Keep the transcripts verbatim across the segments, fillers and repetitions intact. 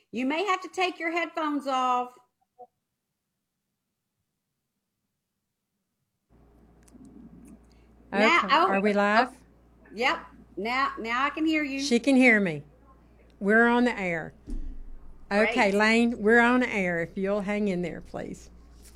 You may have to take your headphones off. Okay. Now, oh, are we live? Oh, yep. Now, now I can hear you. She can hear me. We're on the air. Okay, Great. Lane, we're on the air. If you'll hang in there, please.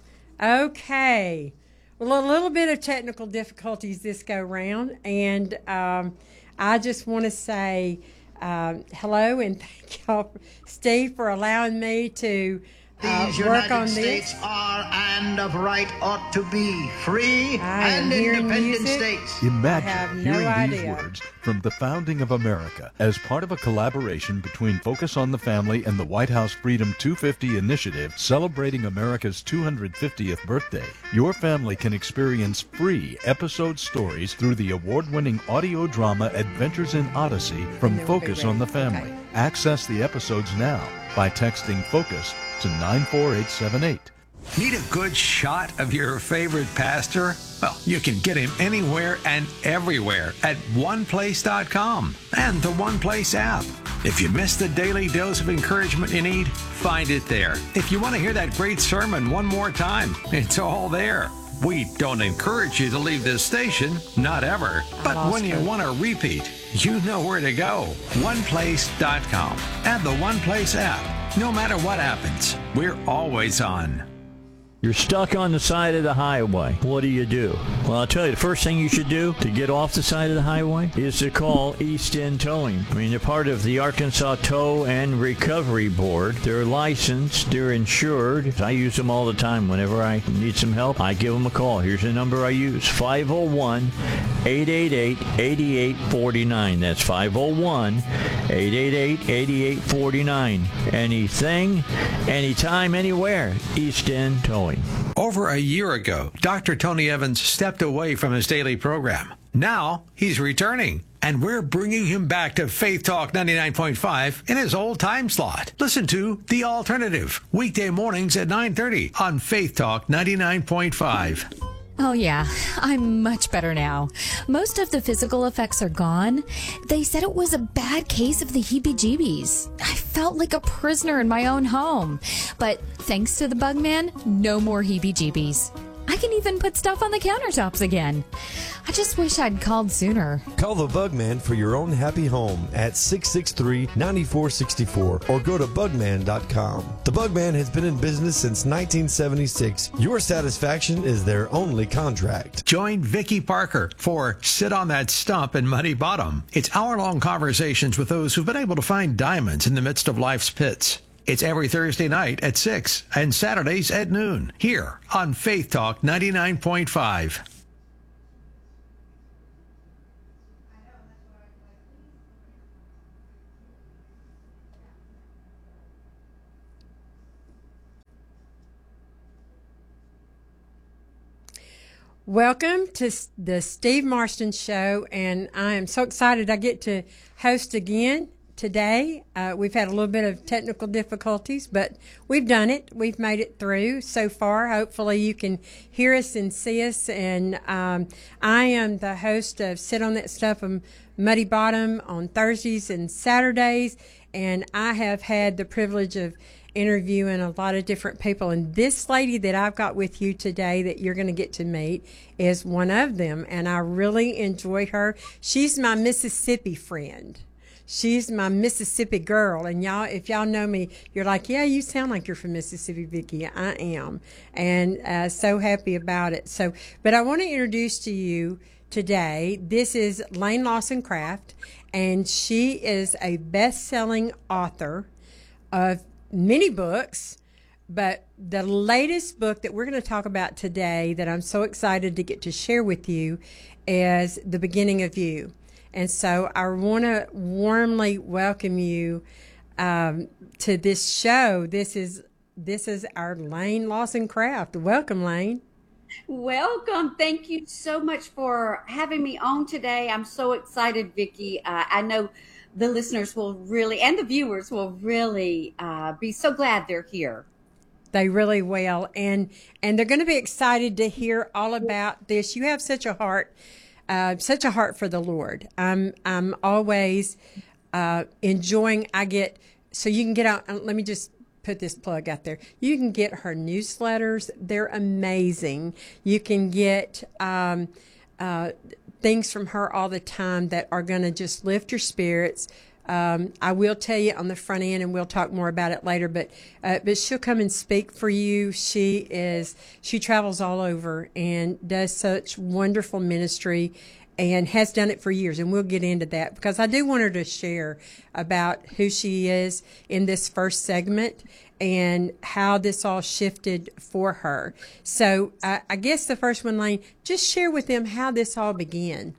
Okay. Well, a little bit of technical difficulties this go round, and um, I just want to say um, hello and thank y'all, Steve, for allowing me to uh, These work United on States this. are and of right ought to be free I am and hearing independent music. states. Imagine I have no hearing these idea. words from the founding of America as part of a collaboration between Focus on the Family and the White House Freedom two fifty initiative celebrating America's two hundred fiftieth birthday. Your family can experience free episode stories through the award-winning audio drama Adventures in Odyssey from Focus on the Family. Okay. Access the episodes now by texting FOCUS to nine four eight seven eight. Need a good shot of your favorite pastor? Well, you can get him anywhere and everywhere at one place dot com and the One Place app. If you missed the daily dose of encouragement you need, find it there. If you want to hear that great sermon one more time, it's all there. We don't encourage you to leave this station, not ever. But when you want to repeat, you know where to go. one place dot com and the One Place app. No matter what happens, we're always on. You're stuck on the side of the highway. What do you do? Well, I'll tell you, the first thing you should do to get off the side of the highway is to call East End Towing. I mean, they're part of the Arkansas Tow and Recovery Board. They're licensed. They're insured. I use them all the time. Whenever I need some help, I give them a call. Here's the number I use, five oh one, eight eight eight, eight eight four nine. That's five oh one, eight eight eight, eight eight four nine. Anything, anytime, anywhere, East End Towing. Over a year ago, Doctor Tony Evans stepped away from his daily program. Now he's returning, and we're bringing him back to Faith Talk ninety-nine point five in his old time slot. Listen to The Alternative, weekday mornings at nine thirty on Faith Talk ninety-nine point five. Oh, yeah, I'm much better now. Most of the physical effects are gone. They said it was a bad case of the heebie-jeebies. I felt like a prisoner in my own home. But thanks to the Bugman, no more heebie-jeebies. I can even put stuff on the countertops again. I just wish I'd called sooner. Call the Bugman for your own happy home at six six three, nine four six four or go to bugman dot com. The Bugman has been in business since nineteen seventy-six. Your satisfaction is their only contract. Join Vicki Parker for Sit on That Stump in Muddy Bottom. It's hour-long conversations with those who've been able to find diamonds in the midst of life's pits. It's every Thursday night at six and Saturdays at noon here on Faith Talk ninety-nine point five. Welcome to the Steve Marston Show, and I am so excited I get to host again today. Uh, we've had a little bit of technical difficulties, but we've done it. We've made it through so far. Hopefully you can hear us and see us, and um, I am the host of Sit on That Stuff of Muddy Bottom on Thursdays and Saturdays, and I have had the privilege of interviewing a lot of different people, and this lady that I've got with you today that you're going to get to meet is one of them, and I really enjoy her. She's my Mississippi friend. She's my Mississippi girl, and y'all, if y'all know me, you're like, yeah, you sound like you're from Mississippi, Vicki. I am, and uh, so happy about it. So, but I want to introduce to you today, this is Lane Lawson Craft, and she is a best-selling author of many books, but the latest book that we're going to talk about today that I'm so excited to get to share with you is The Beginning of You. And so I want to warmly welcome you um, to this show. This is this is our Lane Lawson Craft. Welcome, Lane. Welcome. Thank you so much for having me on today. I'm so excited, Vicki. Uh, I know the listeners will really, and the viewers will really uh, be so glad they're here. They really will. And and they're going to be excited to hear all about this. You have such a heart, uh, such a heart for the Lord. I'm, I'm always uh, enjoying, I get so you can get out. uh, Let me just put this plug out there. You can get her newsletters. They're amazing. You can get um, uh, things from her all the time that are going to just lift your spirits. Um, I will tell you on the front end, and we'll talk more about it later, but uh, but she'll come and speak for you. She is she travels all over and does such wonderful ministry and has done it for years, and we'll get into that because I do want her to share about who she is in this first segment and how this all shifted for her. So uh, I guess the first one, Lane, just share with them how this all began.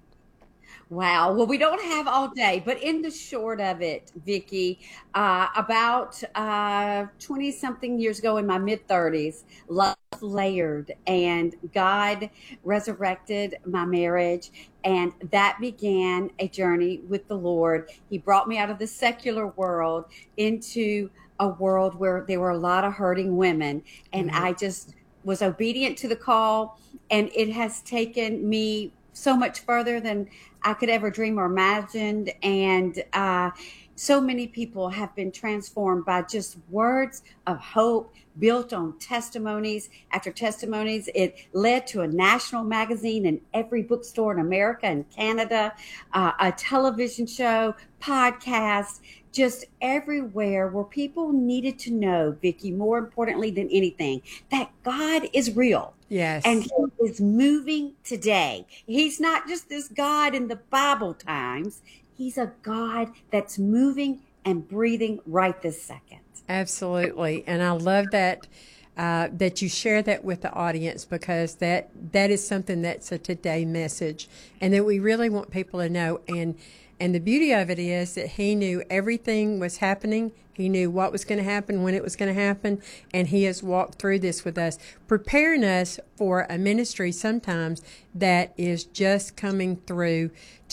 Wow. Well, we don't have all day, but in the short of it, Vicki, uh, about uh, twenty something years ago in my mid thirties, love layered and God resurrected my marriage. And that began a journey with the Lord. He brought me out of the secular world into a world where there were a lot of hurting women. And mm-hmm. I just was obedient to the call. And it has taken me so much further than I could ever dream or imagined. And uh, so many people have been transformed by just words of hope built on testimonies after testimonies. It led to a national magazine in every bookstore in America and Canada, uh, a television show, podcast, just everywhere where people needed to know, Vicki, more importantly than anything, that God is real. Yes. And he is moving today. He's not just this God in the Bible times. He's a God that's moving and breathing right this second. Absolutely. And I love that uh, that you share that with the audience because that that is something that's a today message and that we really want people to know. And And the beauty of it is that he knew everything was happening. He knew what was going to happen, when it was going to happen, and he has walked through this with us, preparing us for a ministry sometimes that is just coming through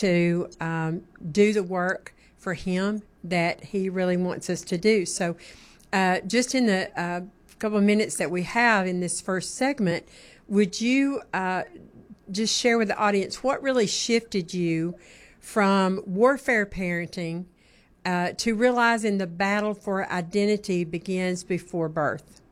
to um, do the work for him that he really wants us to do. So uh, just in the uh, couple of minutes that we have in this first segment, would you uh, just share with the audience what really shifted you from warfare parenting uh, to realizing the battle for identity begins before birth?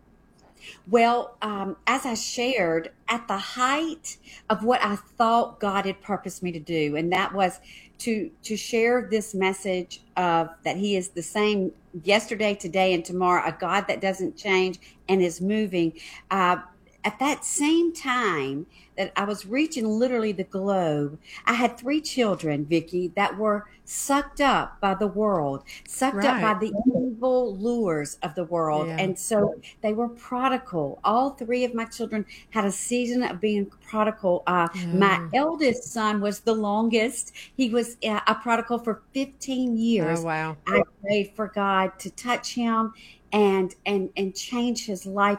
Well, um, as I shared, at the height of what I thought God had purposed me to do, and that was to to share this message of that He is the same yesterday, today, and tomorrow, a God that doesn't change and is moving. Uh, at that same time that I was reaching literally the globe, I had three children, Vicki, that were sucked up by the world, sucked Right. up by the evil lures of the world. Yeah. And so they were prodigal. All three of my children had a season of being prodigal. Uh, My eldest son was the longest. He was uh, a prodigal for fifteen years. Oh, wow. I prayed for God to touch him and and and change his life